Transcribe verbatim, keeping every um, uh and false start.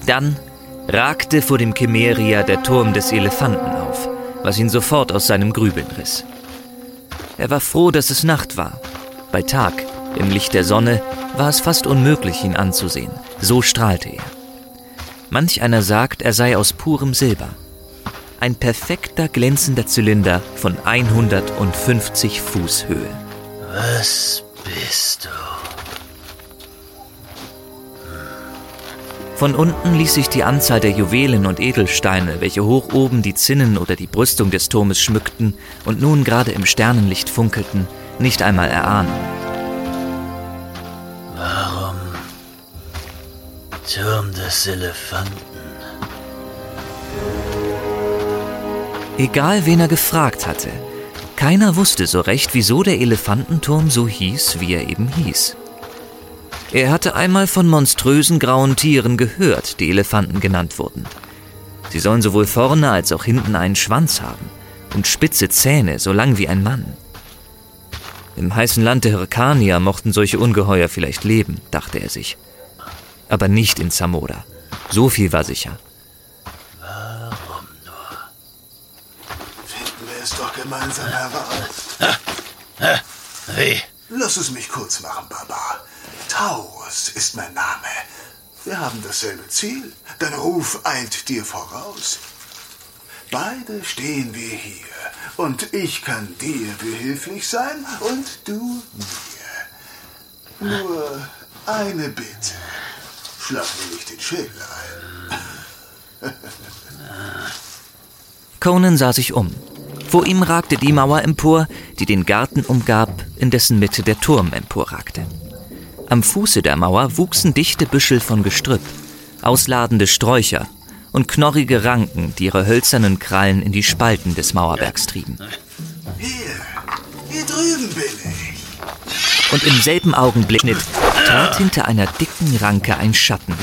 Dann ragte vor dem Cimmeria der Turm des Elefanten auf, was ihn sofort aus seinem Grübeln riss. Er war froh, dass es Nacht war. Bei Tag, im Licht der Sonne, war es fast unmöglich, ihn anzusehen. So strahlte er. Manch einer sagt, er sei aus purem Silber. Ein perfekter, glänzender Zylinder von hundertfünfzig Fuß Höhe. Was bist du? Von unten ließ sich die Anzahl der Juwelen und Edelsteine, welche hoch oben die Zinnen oder die Brüstung des Turmes schmückten und nun gerade im Sternenlicht funkelten, nicht einmal erahnen. Warum Turm des Elefanten? Egal, wen er gefragt hatte, keiner wusste so recht, wieso der Elefantenturm so hieß, wie er eben hieß. Er hatte einmal von monströsen grauen Tieren gehört, die Elefanten genannt wurden. Sie sollen sowohl vorne als auch hinten einen Schwanz haben und spitze Zähne, so lang wie ein Mann. Im heißen Land der Hyrkanier mochten solche Ungeheuer vielleicht leben, dachte er sich. Aber nicht in Zamora. So viel war sicher. Warum nur? Finden wir es doch gemeinsam heraus. Ah, ah, wie? Lass es mich kurz machen, Barbar. Taurus ist mein Name. Wir haben dasselbe Ziel. Dein Ruf eilt dir voraus. Beide stehen wir hier. Und ich kann dir behilflich sein und du mir. Nur eine Bitte. Schlag mir nicht den Schädel ein. Conan sah sich um. Vor ihm ragte die Mauer empor, die den Garten umgab, in dessen Mitte der Turm emporragte. Am Fuße der Mauer wuchsen dichte Büschel von Gestrüpp, ausladende Sträucher und knorrige Ranken, die ihre hölzernen Krallen in die Spalten des Mauerwerks trieben. Hier, hier drüben bin ich. Und im selben Augenblick trat hinter einer dicken Ranke ein Schatten